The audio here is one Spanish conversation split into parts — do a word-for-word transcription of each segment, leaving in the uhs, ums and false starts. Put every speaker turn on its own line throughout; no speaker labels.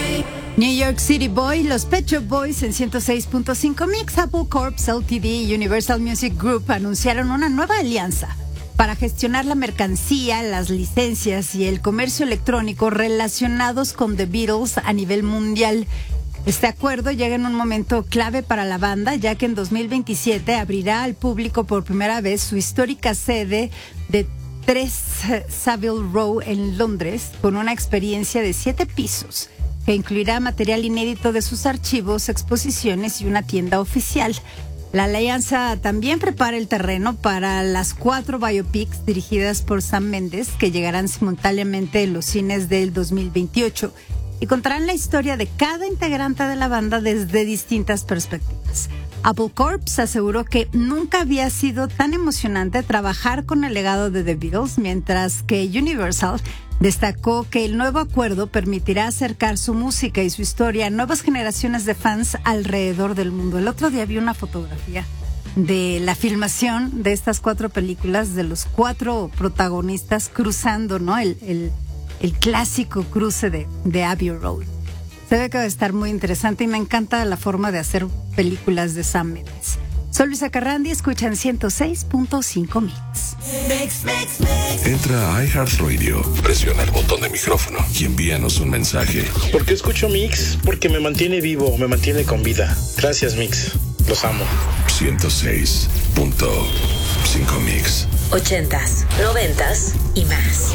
New York City Boy, los Pet Shop Boys en ciento seis punto cinco Mix. Apple Corps Ltd y Universal Music Group anunciaron una nueva alianza para gestionar la mercancía, las licencias y el comercio electrónico relacionados con The Beatles a nivel mundial. Este acuerdo llega en un momento clave para la banda, ya que en dos mil veintisiete abrirá al público por primera vez su histórica sede de tres Savile Row en Londres, con una experiencia de siete pisos, que incluirá material inédito de sus archivos, exposiciones y una tienda oficial. La alianza también prepara el terreno para las cuatro biopics dirigidas por Sam Mendes, que llegarán simultáneamente en los cines del dos mil veintiocho y contarán la historia de cada integrante de la banda desde distintas perspectivas. Apple Corps aseguró que nunca había sido tan emocionante trabajar con el legado de The Beatles, mientras que Universal destacó que el nuevo acuerdo permitirá acercar su música y su historia a nuevas generaciones de fans alrededor del mundo. El otro día vi una fotografía de la filmación de estas cuatro películas, de los cuatro protagonistas cruzando, ¿no? El, el, el clásico cruce de, de Abbey Road. Se ve que va a estar muy interesante y me encanta la forma de hacer películas de Sam Mendes. Soy Luisa Carrandi, escuchan ciento seis punto cinco Mix.
Mix, mix, mix.
Entra a iHeartRadio, presiona el botón de micrófono y envíanos un mensaje.
¿Por qué escucho Mix? Porque me mantiene vivo, me mantiene con vida. Gracias, Mix. Los amo.
ciento seis punto cinco Mix.
Ochentas, noventas y más.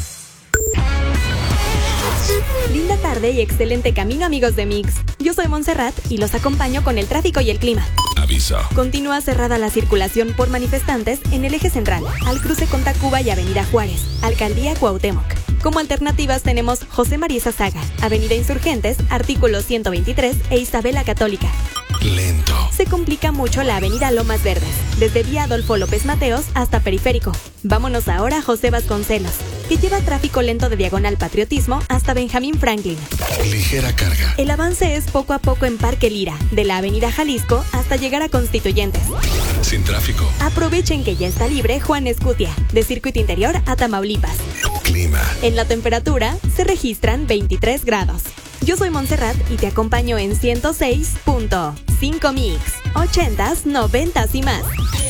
Linda tarde y excelente camino, amigos de Mix. Yo soy Montserrat y los acompaño con el tráfico y el clima.
Aviso.
Continúa cerrada la circulación por manifestantes en el eje central, al cruce con Tacuba y Avenida Juárez, Alcaldía Cuauhtémoc. Como alternativas tenemos José María Saga, Avenida Insurgentes, Artículo ciento veintitrés e Isabela Católica.
Lento.
Se complica mucho la Avenida Lomas Verdes, desde Vía Adolfo López Mateos hasta Periférico. Vámonos ahora a José Vasconcelos, que lleva tráfico lento de Diagonal Patriotismo hasta Benjamín Franklin.
Ligera carga.
El avance es poco a poco en Parque Lira, de la Avenida Jalisco hasta llegar a Constituyentes.
Sin tráfico.
Aprovechen que ya está libre Juan Escutia, de Circuito Interior a Tamaulipas.
Clima.
En la temperatura se registran veintitrés grados. Yo soy Montserrat y te acompaño en ciento seis punto cinco Mix, ochentas, noventas y más.